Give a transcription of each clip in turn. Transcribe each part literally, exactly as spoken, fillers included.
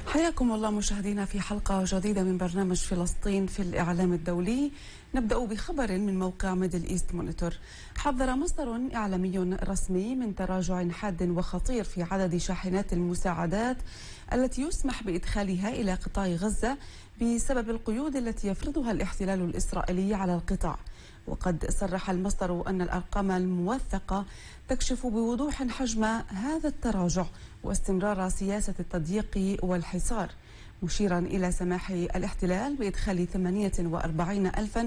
حياكم الله مشاهدينا في حلقة جديدة من برنامج فلسطين في الإعلام الدولي. نبدأ بخبر من موقع ميدل إيست مونيتور. حذر مصدر إعلامي رسمي من تراجع حاد وخطير في عدد شاحنات المساعدات التي يسمح بإدخالها إلى قطاع غزة بسبب القيود التي يفرضها الاحتلال الإسرائيلي على القطاع. وقد صرح المصدر أن الأرقام الموثقة تكشف بوضوح حجم هذا التراجع واستمرار سياسة التضييق والحصار، مشيرا إلى سماح الاحتلال بإدخال ثمانية وأربعين ألفا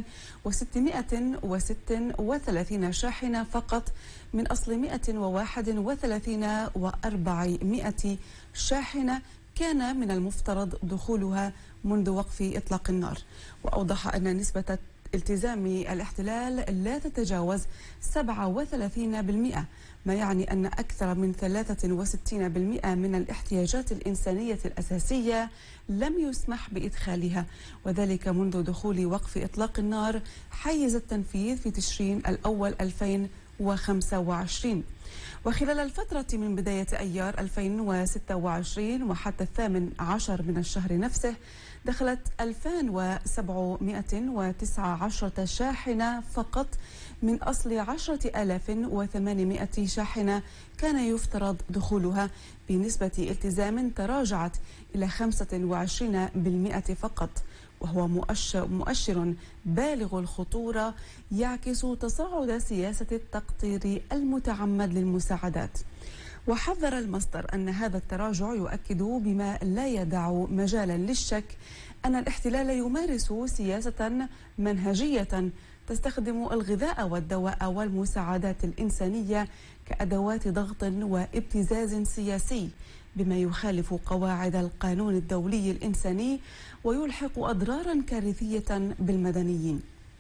وستمائة وستة وثلاثين شاحنة فقط من أصل مائة وواحد وثلاثين وأربعمائة شاحنة كان من المفترض دخولها منذ وقف إطلاق النار. وأوضح أن نسبة التزام الاحتلال لا تتجاوز سبعة وثلاثين بالمئة، ما يعني أن أكثر من ثلاثة وستين بالمئة من الاحتياجات الإنسانية الأساسية لم يسمح بإدخالها، وذلك منذ دخول وقف إطلاق النار حيز التنفيذ في تشرين الأول ألفين وخمسة وعشرين. وخلال الفترة من بداية أيار ألفين وستة وعشرين وحتى الثامن عشر من الشهر نفسه دخلت ألفين وسبعمائة وتسعة عشر شاحنة فقط من أصل عشرة آلاف وثمانمائة شاحنة كان يفترض دخولها، بنسبة التزام تراجعت إلى خمسة وعشرين بالمئة فقط، وهو مؤشر, مؤشر بالغ الخطورة يعكس تصاعد سياسة التقطير المتعمد للمساعدات. وحذر المصدر أن هذا التراجع يؤكد بما لا يدع مجالا للشك أن الاحتلال يمارس سياسة منهجية تستخدم الغذاء والدواء والمساعدات الإنسانية كأدوات ضغط وابتزاز سياسي، بما يخالف قواعد القانون الدولي الإنساني ويلحق أضرارا كارثية بالمدنيين.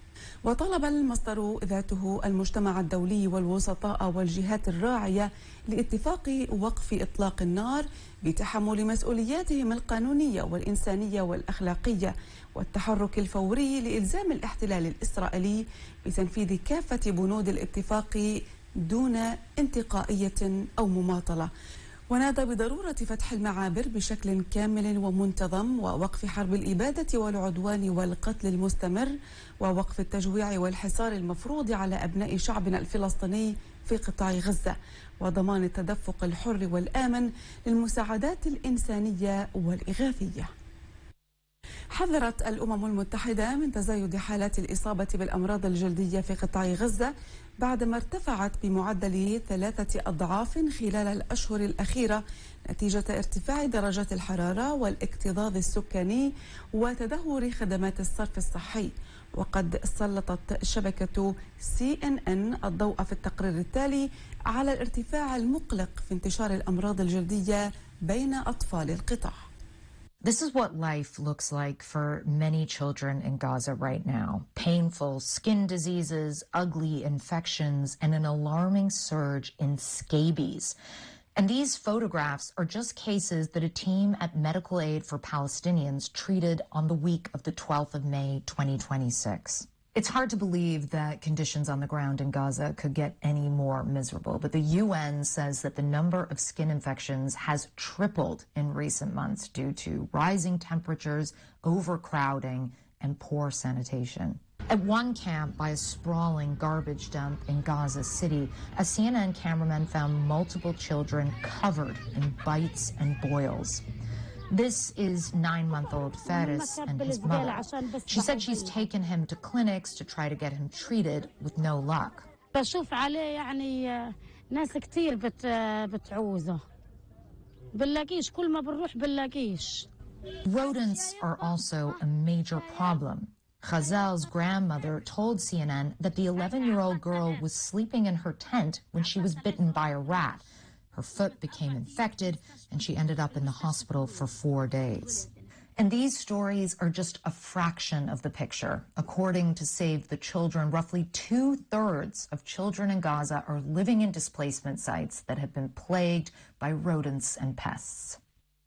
وطلب المصدر ذاته المجتمع الدولي والوسطاء والجهات الراعية لاتفاق وقف إطلاق النار بتحمل مسؤولياتهم القانونية والإنسانية والأخلاقية والتحرك الفوري لإلزام الاحتلال الإسرائيلي بتنفيذ كافة بنود الاتفاق دون انتقائية أو مماطلة. ونادى بضرورة فتح المعابر بشكل كامل ومنتظم، ووقف حرب الإبادة والعدوان والقتل المستمر، ووقف التجويع والحصار المفروض على أبناء شعبنا الفلسطيني في قطاع غزة، وضمان التدفق الحر والآمن للمساعدات الإنسانية والإغاثية. حذرت الأمم المتحدة من تزايد حالات الإصابة بالأمراض الجلدية في قطاع غزة بعدما ارتفعت بمعدل ثلاثة أضعاف خلال الأشهر الأخيرة نتيجة ارتفاع درجات الحرارة والاكتظاظ السكاني وتدهور خدمات الصرف الصحي. وقد سلطت شبكة سي إن إن الضوء في التقرير التالي على الارتفاع المقلق في انتشار الأمراض الجلدية بين أطفال القطاع. This is what life looks like for many children in Gaza right now. Painful skin diseases, ugly infections, and an alarming surge in scabies. And these photographs are just cases that a team at Medical Aid for Palestinians treated on the week of the twelfth of May, twenty twenty-six. It's hard to believe that conditions on the ground in Gaza could get any more miserable, but the U N says that the number of skin infections has tripled in recent months due to rising temperatures, overcrowding, and poor sanitation. At one camp by a sprawling garbage dump in Gaza City, a C N N cameraman found multiple children covered in bites and boils. This is nine-month-old Faris and his mother. She said she's taken him to clinics to try to get him treated with no luck. بشوف عليه يعني ناس كتير بت بتعوزه. بنلاقيش كل ما بنروح بنلاقيش. Rodents are also a major problem. Chazal's grandmother told C N N that the eleven-year-old girl was sleeping in her tent when she was bitten by a rat. Her foot became infected, and she ended up in the hospital for four days. And these stories are just a fraction of the picture. According to Save the Children, roughly two-thirds of children in Gaza are living in displacement sites that have been plagued by rodents and pests.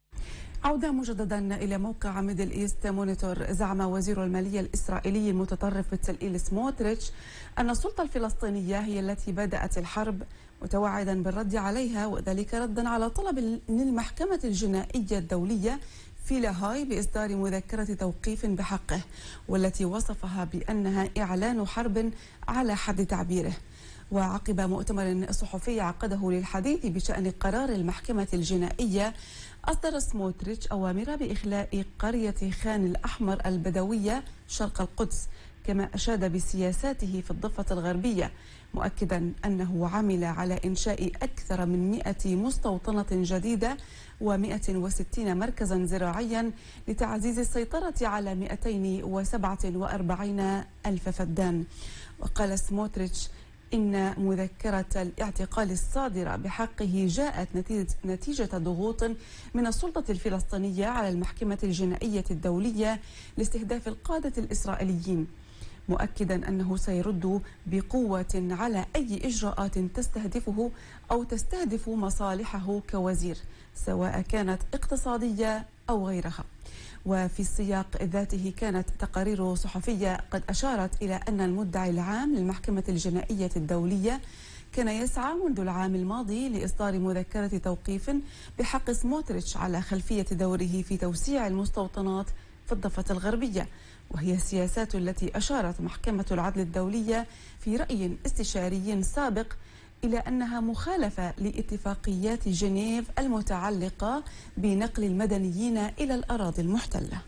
عودة مجددا إلى موقع ميدل إيست مونيتور. زعم وزير المالية الإسرائيلي المتطرف بتسلئيل سموتريتش أن السلطة الفلسطينية هي التي بدأت الحرب، متوعدا بالرد عليها، وذلك ردا على طلب للمحكمة الجنائية الدولية في لاهاي بإصدار مذكرة توقيف بحقه، والتي وصفها بأنها إعلان حرب على حد تعبيره. وعقب مؤتمر صحفي عقده للحديث بشأن قرار المحكمة الجنائية، أصدر سموتريتش أوامر بإخلاء قرية خان الأحمر البدوية شرق القدس، كما أشاد بسياساته في الضفة الغربية، مؤكدا أنه عمل على إنشاء أكثر من مئة مستوطنة جديدة ومئة وستين مركزا زراعيا لتعزيز السيطرة على مئتين وسبعة وأربعين ألف فدان. وقال سموتريتش إن مذكرة الاعتقال الصادرة بحقه جاءت نتيجة ضغوط من السلطة الفلسطينية على المحكمة الجنائية الدولية لاستهداف القادة الإسرائيليين، مؤكدا أنه سيرد بقوة على أي إجراءات تستهدفه أو تستهدف مصالحه كوزير، سواء كانت اقتصادية أو غيرها. وفي السياق ذاته كانت تقارير صحفية قد أشارت إلى أن المدعي العام للمحكمة الجنائية الدولية كان يسعى منذ العام الماضي لإصدار مذكرة توقيف بحق سموتريتش على خلفية دوره في توسيع المستوطنات في الضفة الغربية، وهي السياسات التي أشارت محكمة العدل الدولية في رأي استشاري سابق إلى أنها مخالفة لاتفاقيات جنيف المتعلقة بنقل المدنيين إلى الأراضي المحتلة.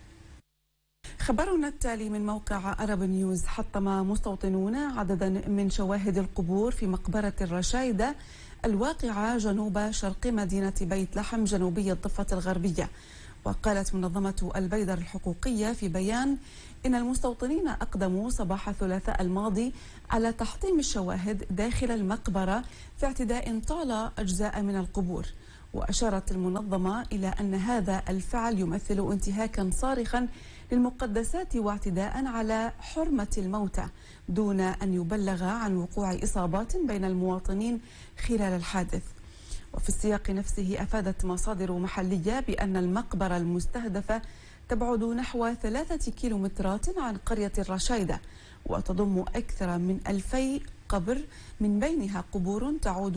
خبرنا التالي من موقع عرب نيوز: حطم مستوطنون عددا من شواهد القبور في مقبرة الرشايدة الواقعة جنوب شرق مدينة بيت لحم جنوبي الضفة الغربية. وقالت منظمة البيدر الحقوقية في بيان إن المستوطنين أقدموا صباح الثلاثاء الماضي على تحطيم الشواهد داخل المقبرة في اعتداء طال أجزاء من القبور. وأشارت المنظمة إلى أن هذا الفعل يمثل انتهاكا صارخا للمقدسات واعتداء على حرمة الموتى، دون أن يبلغ عن وقوع إصابات بين المواطنين خلال الحادث. وفي السياق نفسه أفادت مصادر محلية بأن المقبرة المستهدفة تبعد نحو ثلاثة كيلومترات عن قرية الرشايدة، وتضم أكثر من ألفي قبر، من بينها قبور تعود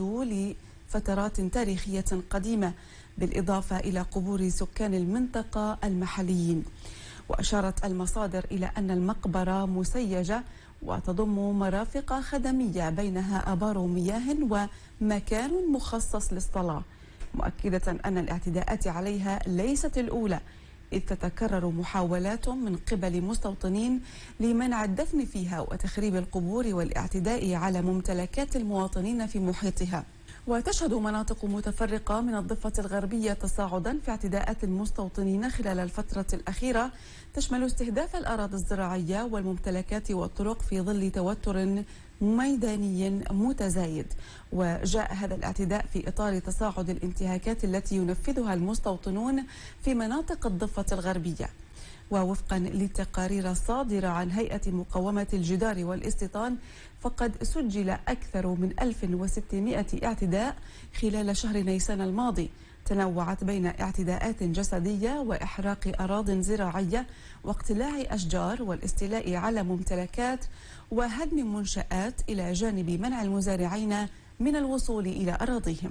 لفترات تاريخية قديمة، بالإضافة إلى قبور سكان المنطقة المحليين. وأشارت المصادر إلى أن المقبرة مسيجة وتضم مرافق خدمية بينها آبار مياه ومكان مخصص للصلاة، مؤكدة أن الاعتداءات عليها ليست الأولى، إذ تتكرر محاولات من قبل مستوطنين لمنع الدفن فيها وتخريب القبور والاعتداء على ممتلكات المواطنين في محيطها. وتشهد مناطق متفرقة من الضفة الغربية تصاعدا في اعتداءات المستوطنين خلال الفترة الأخيرة، تشمل استهداف الأراضي الزراعية والممتلكات والطرق في ظل توتر ميداني متزايد. وجاء هذا الاعتداء في إطار تصاعد الانتهاكات التي ينفذها المستوطنون في مناطق الضفة الغربية. ووفقا للتقارير الصادرة عن هيئة مقاومة الجدار والاستيطان، فقد سجل أكثر من ألف وستمئة اعتداء خلال شهر نيسان الماضي، تنوعت بين اعتداءات جسدية وإحراق أراضٍ زراعية واقتلاع أشجار والاستيلاء على ممتلكات وهدم منشآت، إلى جانب منع المزارعين من الوصول إلى أراضيهم.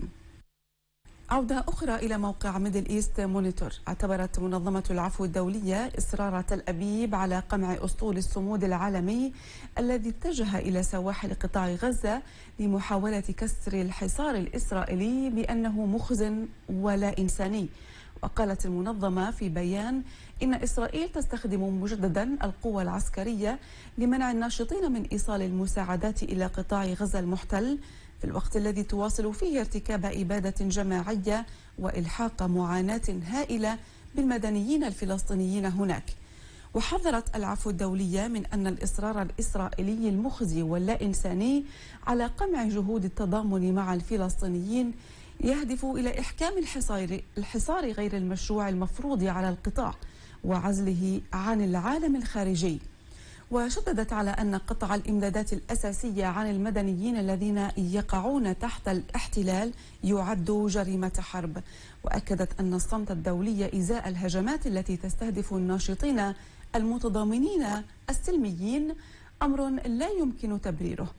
عودة أخرى إلى موقع ميدل إيست مونيتور: اعتبرت منظمة العفو الدولية إصرار تل أبيب على قمع أسطول الصمود العالمي الذي اتجه إلى سواحل قطاع غزة لمحاولة كسر الحصار الإسرائيلي بأنه مخزن ولا إنساني. وقالت المنظمة في بيان إن إسرائيل تستخدم مجددا القوى العسكرية لمنع الناشطين من إيصال المساعدات إلى قطاع غزة المحتل، في الوقت الذي تواصل فيه ارتكاب إبادة جماعية وإلحاق معاناة هائلة بالمدنيين الفلسطينيين هناك. وحذرت العفو الدولية من أن الإصرار الإسرائيلي المخزي واللا إنساني على قمع جهود التضامن مع الفلسطينيين يهدف إلى إحكام الحصار, الحصار غير المشروع المفروض على القطاع وعزله عن العالم الخارجي. وشددت على أن قطع الإمدادات الأساسية عن المدنيين الذين يقعون تحت الاحتلال يعد جريمة حرب. وأكدت أن الصمت الدولي إزاء الهجمات التي تستهدف الناشطين المتضامنين السلميين أمر لا يمكن تبريره.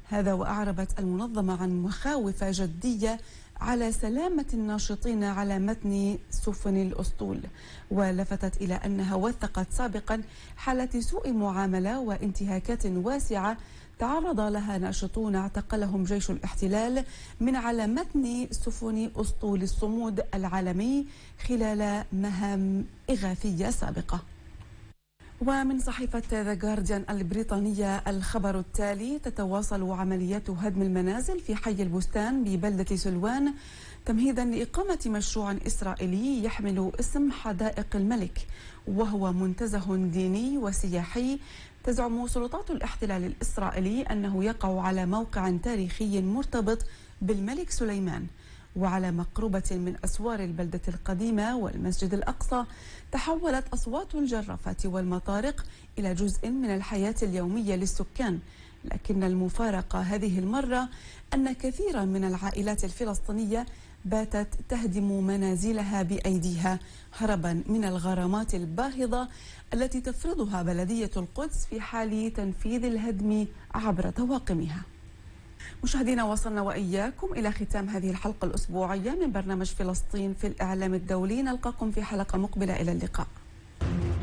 هذا وأعربت المنظمة عن مخاوف جدية على سلامة الناشطين على متن سفن الأسطول، ولفتت إلى أنها وثقت سابقا حالة سوء معاملة وانتهاكات واسعة تعرض لها ناشطون اعتقلهم جيش الاحتلال من على متن سفن أسطول الصمود العالمي خلال مهام إغاثية سابقة. ومن صحيفة ذا جارديان البريطانية الخبر التالي: تتواصل عمليات هدم المنازل في حي البستان ببلدة سلوان تمهيدا لإقامة مشروع إسرائيلي يحمل اسم حدائق الملك، وهو منتزه ديني وسياحي تزعم سلطات الاحتلال الإسرائيلي أنه يقع على موقع تاريخي مرتبط بالملك سليمان. وعلى مقربة من أسوار البلدة القديمة والمسجد الأقصى تحولت أصوات الجرافات والمطارق إلى جزء من الحياة اليومية للسكان، لكن المفارقة هذه المرة أن كثيرا من العائلات الفلسطينية باتت تهدم منازلها بأيديها هربا من الغرامات الباهظة التي تفرضها بلدية القدس في حال تنفيذ الهدم عبر طواقمها. مشاهدينا، وصلنا وإياكم إلى ختام هذه الحلقة الأسبوعية من برنامج فلسطين في الإعلام الدولي. نلقاكم في حلقة مقبلة، إلى اللقاء.